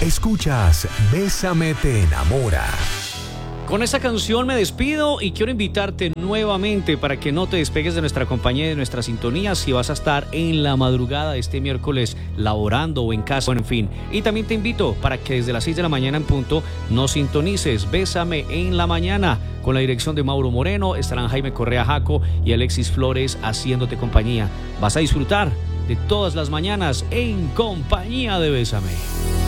Escuchas Bésame te enamora. Con esta canción me despido y quiero invitarte nuevamente para que no te despegues de nuestra compañía y de nuestra sintonía si vas a estar en la madrugada de este miércoles laborando o en casa, bueno, en fin. Y también te invito para que desde las 6 de la mañana en punto nos sintonices Bésame en la mañana con la dirección de Mauro Moreno. Estarán Jaime Correa Jaco y Alexis Flores haciéndote compañía. Vas a disfrutar de todas las mañanas en compañía de Bésame.